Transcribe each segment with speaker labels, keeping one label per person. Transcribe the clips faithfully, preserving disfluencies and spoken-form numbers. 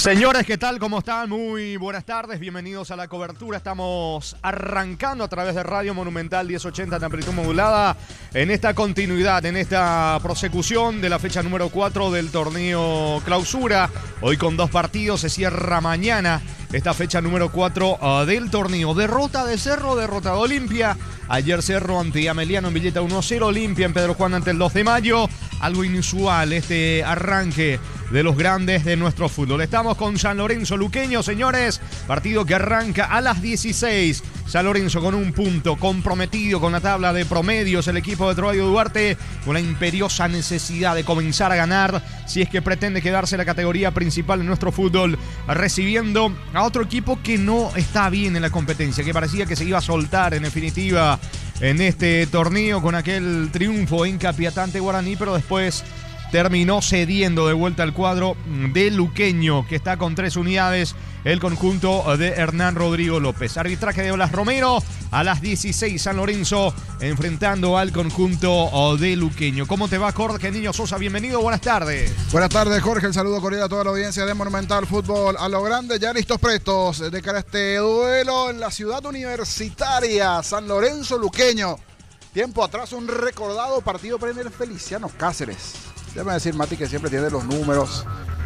Speaker 1: Señores, ¿qué tal? ¿Cómo están? Muy buenas tardes, bienvenidos a la cobertura. Estamos arrancando a través de Radio Monumental diez ochenta de amplitud modulada en esta continuidad, en esta prosecución de la fecha número cuatro del torneo Clausura. Hoy con dos partidos, se cierra mañana esta fecha número cuatro uh, del torneo. Derrota de Cerro, derrota de Olimpia. Ayer Cerro ante Ameliano en Villeta uno cero, Olimpia en Pedro Juan ante el dos de mayo. Algo inusual este arranque de los grandes de nuestro fútbol. Estamos con San Lorenzo Luqueño, señores. Partido que arranca a las dieciséis. San Lorenzo con un punto, comprometido con la tabla de promedios. El equipo de Troadio Duarte con la imperiosa necesidad de comenzar a ganar si es que pretende quedarse en la categoría principal de nuestro fútbol, recibiendo a otro equipo que no está bien en la competencia, que parecía que se iba a soltar en definitiva en este torneo con aquel triunfo en Capiatante Guaraní, pero después terminó cediendo de vuelta al cuadro de Luqueño, que está con tres unidades, el conjunto de Hernán Rodrigo López. Arbitraje de Blas Romero a las dieciséis, San Lorenzo enfrentando al conjunto de Luqueño. ¿Cómo te va, Jorge Niño Sosa? Bienvenido, buenas tardes.
Speaker 2: Buenas tardes, Jorge. El saludo cordial a toda la audiencia de Monumental Fútbol a lo grande. Ya listos prestos de cara a este duelo en la ciudad universitaria, San Lorenzo Luqueño. Tiempo atrás, un recordado partido para el Feliciano Cáceres. Déjame decir, Mati, que siempre tiene los números.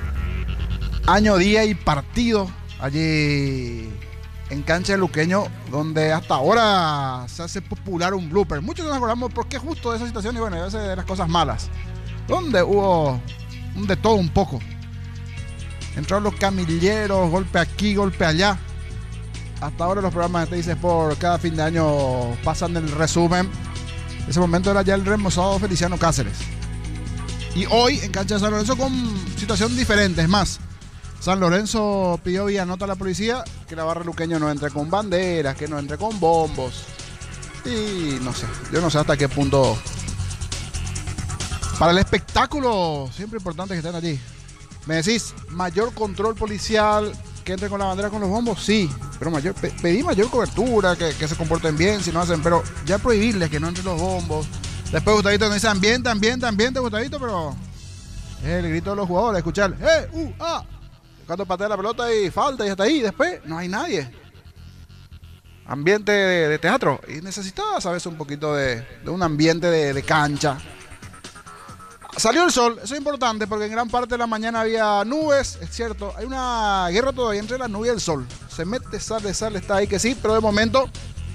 Speaker 2: Año, día y partido allí en cancha de Luqueño, donde hasta ahora se hace popular un blooper. Muchos nos acordamos por qué justo de esa situación y bueno, a veces de las cosas malas. Donde hubo un de todo un poco. Entraron los camilleros, golpe aquí, golpe allá. Hasta ahora los programas de T I C por cada fin de año pasan el resumen. Ese momento era ya el remozado Feliciano Cáceres. Y hoy en cancha de San Lorenzo con situación diferente. Es más, San Lorenzo pidió vía nota a la policía que la barra Luqueño no entre con banderas, que no entre con bombos. Y no sé, yo no sé hasta qué punto. Para el espectáculo, siempre importante que estén allí. Me decís, mayor control policial, que entre con la bandera con los bombos, sí. Pero mayor, pe- pedí mayor cobertura, que, que se comporten bien, si no hacen. Pero ya prohibirles que no entren los bombos. Después Gustavito nos dice ambiente, ambiente, ambiente, Gustavito, pero es el grito de los jugadores, escuchar, ¡eh, uh, ah! Cuando patea la pelota y falta y hasta ahí, después no hay nadie. Ambiente de, de teatro. Y necesitaba, sabes, un poquito de, de un ambiente de, de cancha. Salió el sol, eso es importante porque en gran parte de la mañana había nubes, es cierto. Hay una guerra todavía entre la nube y el sol. Se mete, sale, sale, está ahí que sí, pero de momento,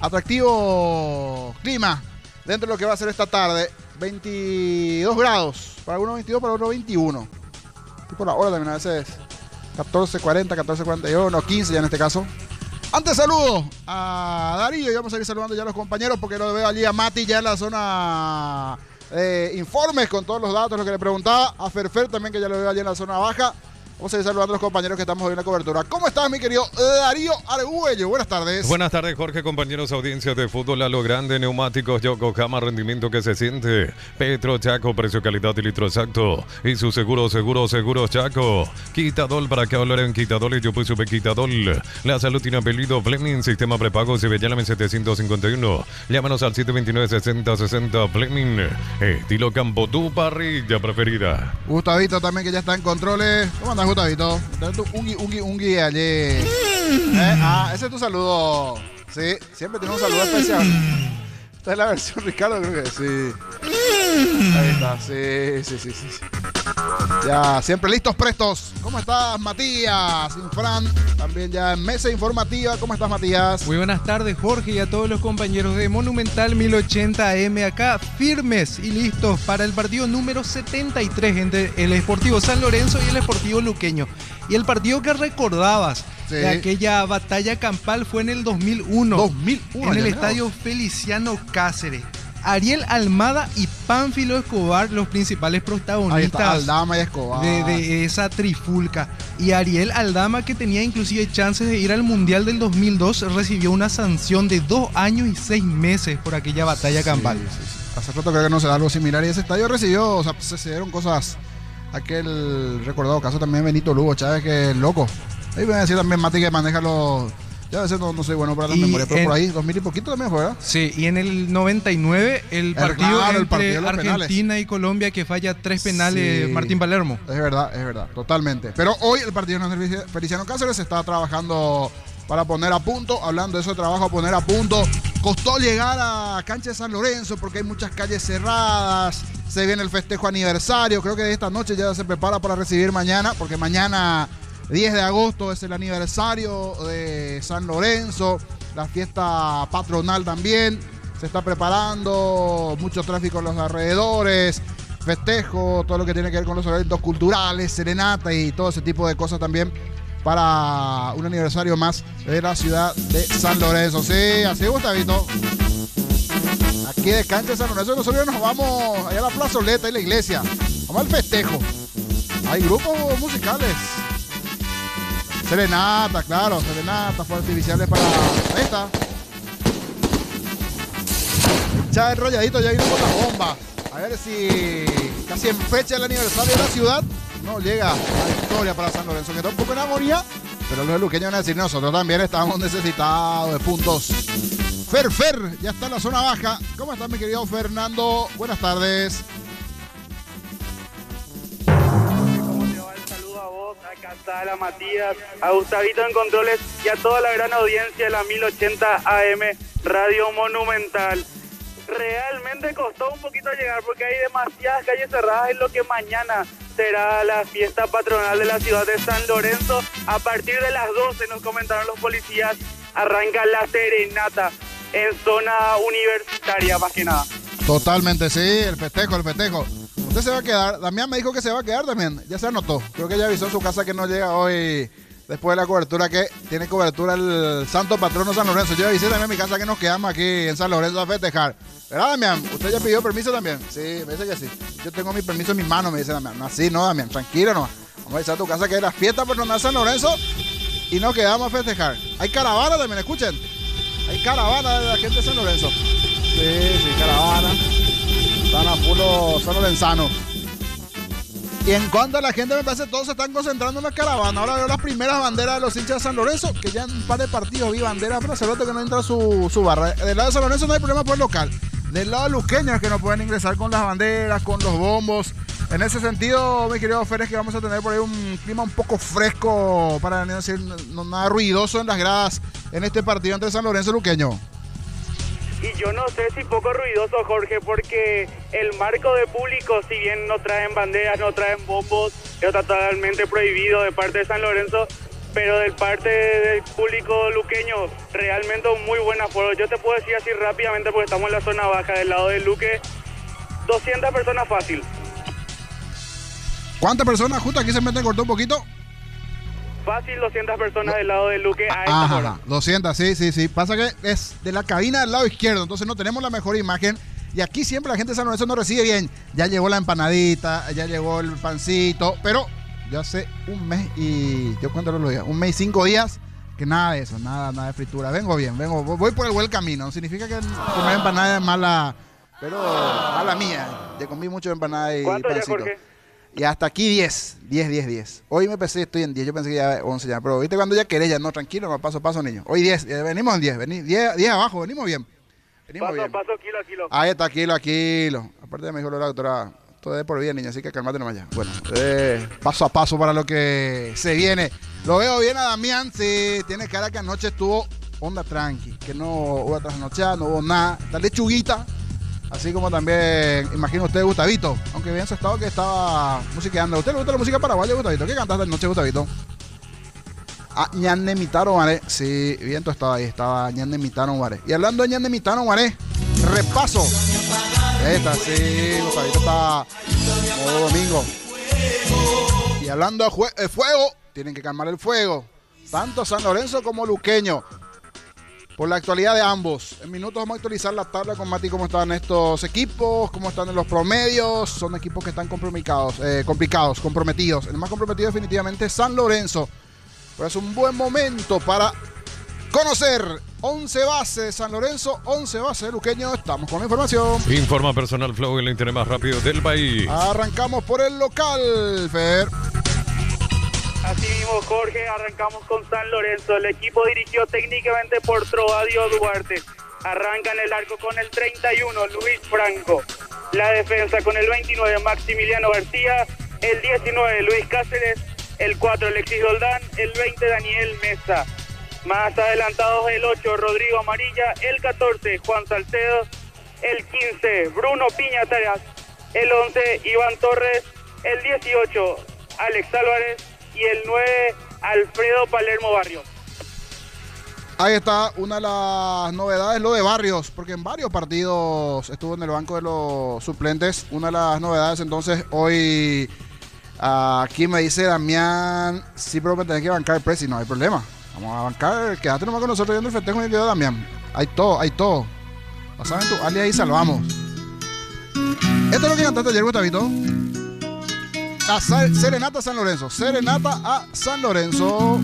Speaker 2: atractivo clima. Dentro de lo que va a ser esta tarde, veintidós grados, para algunos veintidós, para otros veintiuno. Y por la hora también a veces catorce cuarenta, catorce cuarenta y uno, quince ya en este caso. Antes saludo a Darío y vamos a ir saludando ya a los compañeros porque lo veo allí a Mati ya en la zona de informes con todos los datos, lo que le preguntaba. A Ferfer también, que ya lo veo allí en la zona baja. Vamos a ir saludando a los compañeros que estamos hoy en la cobertura. ¿Cómo estás, mi querido Darío Argüello? Buenas tardes.
Speaker 3: Buenas tardes, Jorge, compañeros, audiencia de fútbol a lo grande. Neumáticos Yokohama, rendimiento que se siente. Petro Chaco, precio, calidad y litro exacto. Y su seguro, seguro, seguro Chaco. Quitadol, para que hablar en Quitadol y yo puse Quitadol. La salud tiene apellido Fleming, sistema prepago, se ve en setecientos cincuenta y uno. Llámanos al siete dos nueve, sesenta sesenta Fleming. Estilo campo, tu parrilla preferida.
Speaker 2: Gustavito también, que ya está en controles. ¿Cómo andas, Gustavito? Tu ungi, ungi, ungi allí. ¿Eh? Ah, ese es tu saludo. Sí, siempre tiene un saludo especial. Esta es la versión Ricardo, creo que sí. Ahí está, sí, sí, sí, sí. Ya, siempre listos, prestos. ¿Cómo estás, Matías? Infran, también ya en mesa informativa. ¿Cómo estás, Matías?
Speaker 4: Muy buenas tardes, Jorge, y a todos los compañeros de Monumental mil ochenta A M acá, firmes y listos para el partido número setenta y tres entre el Sportivo San Lorenzo y el Sportivo Luqueño. Y el partido que recordabas, sí, de aquella batalla campal fue en el dos mil uno,
Speaker 2: dos mil uno
Speaker 4: en el
Speaker 2: ya,
Speaker 4: estadio
Speaker 2: no.
Speaker 4: Feliciano Cáceres. Ariel Almada y Pánfilo Escobar, los principales protagonistas.
Speaker 2: Ahí está, Aldama y Escobar.
Speaker 4: De, de esa trifulca. Y Ariel Aldama, que tenía inclusive chances de ir al Mundial del dos mil dos, recibió una sanción de dos años y seis meses por aquella batalla
Speaker 2: sí,
Speaker 4: campal.
Speaker 2: Sí, sí. Hace rato creo que no se da algo similar. Y ese estadio recibió, o sea, se dieron cosas. Aquel recordado caso también Benito Lugo Chávez, que es loco. Ahí voy a decir también Mati, que maneja los Yo a veces no, no soy bueno para las
Speaker 4: Y
Speaker 2: memorias, pero
Speaker 4: en-
Speaker 2: por ahí, dos mil y poquito también fue, ¿verdad?
Speaker 4: Sí, y en el noventa y nueve el partido
Speaker 2: claro, el
Speaker 4: entre
Speaker 2: partido de los
Speaker 4: Argentina
Speaker 2: penales.
Speaker 4: y Colombia que falla tres penales
Speaker 2: Sí.
Speaker 4: Martín Palermo.
Speaker 2: Es verdad, es verdad, totalmente. Pero hoy el partido de Feliciano Cáceres se está trabajando para poner a punto. Hablando de eso de trabajo, a poner a punto. Costó llegar a cancha de San Lorenzo porque hay muchas calles cerradas. Se viene el festejo aniversario. Creo que esta noche ya se prepara para recibir mañana, porque mañana diez de agosto es el aniversario de San Lorenzo. La fiesta patronal también se está preparando. Mucho tráfico en los alrededores. Festejo, todo lo que tiene que ver con los eventos culturales, serenata y todo ese tipo de cosas también para un aniversario más de la ciudad de San Lorenzo. Sí, así Gustavito. Aquí de cancha de San Lorenzo nosotros nos vamos allá a la plazoleta y la iglesia. Vamos al festejo. Hay grupos musicales. Serenata, claro, serenata, fuegos artificiales para ahí está. Ya enrolladito, ya vino con la bomba. A ver si casi en fecha del aniversario de la ciudad no llega la victoria para San Lorenzo, que está un poco en agonía, pero los luqueños van a decir, nosotros también estamos necesitados de puntos. Fer Fer, ya está en la zona baja. ¿Cómo estás, mi querido Fernando? Buenas tardes.
Speaker 5: ¿Cómo te va? El saludo a vos, acá está la Matías, a Gustavito en controles y a toda la gran audiencia de la mil ochenta A M Radio Monumental. Realmente costó un poquito llegar porque hay demasiadas calles cerradas en lo que mañana será la fiesta patronal de la ciudad de San Lorenzo. A partir de las doce, nos comentaron los policías, arranca la serenata en zona universitaria más que nada.
Speaker 2: Totalmente, sí, el festejo, el festejo. Usted se va a quedar, Damián me dijo que se va a quedar también, ya se anotó. Creo que ya avisó en su casa que no llega hoy después de la cobertura, que tiene cobertura el santo patrono San Lorenzo. Yo avisé también en mi casa que nos quedamos aquí en San Lorenzo a festejar. ¿Verdad, Damián? ¿Usted ya pidió permiso también? Sí, me dice que sí. Yo tengo mi permiso en mis manos, me dice Damián. No, así no, Damián, tranquilo no. Vamos a avisar a tu casa que es la fiesta patronal San Lorenzo y nos quedamos a festejar. Hay caravana también, escuchen. Hay caravana de la gente de San Lorenzo. Sí, sí, caravana. Están a full San Lorenzano. Y en cuanto a la gente, me parece que todos se están concentrando en la caravana. Ahora veo las primeras banderas de los hinchas de San Lorenzo, que ya en un par de partidos vi banderas, pero hace rato que no entra su, su barra. Del lado de San Lorenzo no hay problema por el local. Del lado luqueño es que no pueden ingresar con las banderas, con los bombos. En ese sentido, mi querido Fer, es que vamos a tener por ahí un clima un poco fresco, para no decir no, nada ruidoso en las gradas en este partido entre San Lorenzo y Luqueño.
Speaker 5: Y yo no sé si poco ruidoso, Jorge, porque el marco de público, si bien no traen banderas, no traen bombos, está totalmente prohibido de parte de San Lorenzo, pero del parte del público luqueño, realmente un muy buen aforo. Yo te puedo decir así rápidamente, porque estamos en la zona baja del lado del Luque, doscientas personas fácil.
Speaker 2: ¿Cuántas personas? Justo aquí se meten, cortó un poquito.
Speaker 5: Fácil, doscientas personas del lado del Luque a esta
Speaker 2: Ajá,
Speaker 5: hora.
Speaker 2: doscientas, sí, sí, sí. Pasa que es de la cabina del lado izquierdo, entonces no tenemos la mejor imagen. Y aquí siempre la gente de San Lorenzo nos recibe bien. Ya llegó la empanadita, ya llegó el pancito, pero ya hace un mes y yo cuento los días, un mes y cinco días que nada de eso, nada, nada de fritura. Vengo bien, vengo, voy por el buen camino. No significa que comer empanada es mala, pero mala mía. Ya comí mucho empanada y
Speaker 5: ¿Cuánto ya,
Speaker 2: pancito.
Speaker 5: Jorge?
Speaker 2: Y hasta aquí diez, diez, diez, diez. Hoy me pensé, estoy en diez, yo pensé que ya once ya, pero viste cuando ya querés, ya no, tranquilo, no, paso a paso, niño. Hoy diez, ya venimos en diez, vení, diez, diez abajo, venimos bien. Venimos
Speaker 5: Paso a
Speaker 2: bien.
Speaker 5: paso, kilo a kilo.
Speaker 2: Ahí está, kilo a kilo. Aparte me dijo la doctora, todo es por bien, niño, así que calmate nomás ya. Bueno, eh, paso a paso para lo que se viene. Lo veo bien a Damián, sí, tiene cara que anoche estuvo onda tranqui, que no hubo trasnochada, no hubo nada, la lechuguita. Así como también, imagino usted, Gustavito, aunque bien su estado que estaba musiqueando. ¿A usted le gusta la música paraguaya, Gustavito? ¿Qué cantaste anoche, Gustavito? Ah, Ñande Mitaro Guaré. Sí, bien tú estaba ahí, estaba Ñande Mitaro Guaré. Y hablando de Ñande Mitaro Guaré, repaso. Esta, sí, Gustavito está modo domingo. Y hablando de, de fuego, tienen que calmar el fuego. Tanto San Lorenzo como Luqueño. Por la actualidad de ambos. En minutos vamos a actualizar la tabla con Mati, cómo están estos equipos, cómo están en los promedios. Son equipos que están complicados, eh, complicados, comprometidos. El más comprometido definitivamente es San Lorenzo. Pero es un buen momento para conocer once bases de San Lorenzo, once bases de Luqueño. Estamos con la información.
Speaker 3: Informa Personal Flow, el internet más rápido del país.
Speaker 2: Arrancamos por el local, Fer.
Speaker 5: Así mismo, Jorge, arrancamos con San Lorenzo. El equipo dirigido técnicamente por Trovadio Duarte. Arranca en el arco con el treinta y uno, Luis Franco. La defensa con el veintinueve, Maximiliano García. El diecinueve, Luis Cáceres. El cuatro, Alexis Doldán. El veinte, Daniel Mesa. Más adelantados, el ocho, Rodrigo Amarilla. El catorce, Juan Salcedo. El quince, Bruno Piñataras. El once, Iván Torres. El dieciocho, Alex Álvarez. Y el nueve, Alfredo Palermo Barrios.
Speaker 2: Ahí está una de las novedades, lo de Barrios, porque en varios partidos estuvo en el banco de los suplentes. Una de las novedades, entonces, hoy aquí me dice Damián, sí, pero me tenés que bancar el Presi, no hay problema. Vamos a bancar, quédate nomás con nosotros viendo el festejo en el video de Damián. Hay todo, hay todo. Pasaban tu alias y salvamos. Esto es lo que cantaste ayer, Gustavito. A Serenata San Lorenzo. Serenata a San Lorenzo.